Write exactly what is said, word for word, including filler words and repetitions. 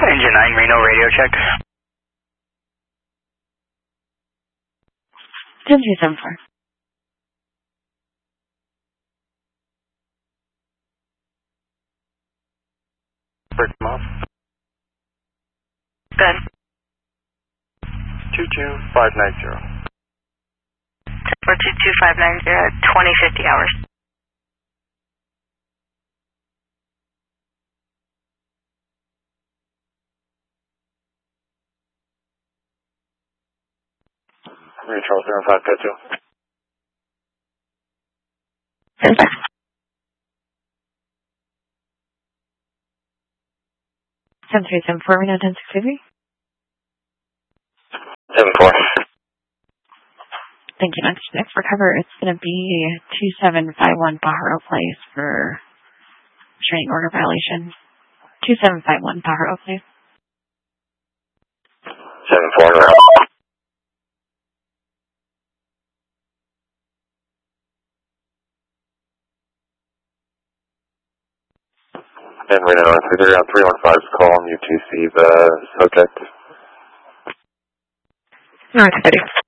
Engine nine, Reno, radio check. ten three seven four. Break them off. Good. two two five nine zero. four two two five nine zero, twenty fifty hours. Control zero five go two. seven three seven four, Reno ten six three. seven four. Thank you. Next, next for cover, it's going to be two seven five one Pajaro Place for training order violation. two seven five one Pajaro Place. seven four. And Reno nine three three on three one five is call on U T C the subject. North thirty.